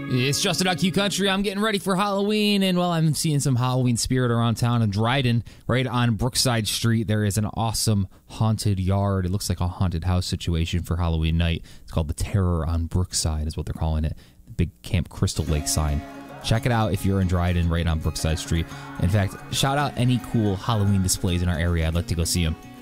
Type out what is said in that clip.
It's Justin on Q Country. I'm getting ready for Halloween, and well, I'm seeing some Halloween spirit around town in Dryden, right on Brookside Street. There is an awesome haunted yard. It looks like a haunted house situation for Halloween night. It's called the Terror on Brookside is what they're calling it. The big Camp Crystal Lake sign. Check it out if you're in Dryden, right on Brookside Street. In fact, shout out any cool Halloween displays in our area. I'd like to go see them.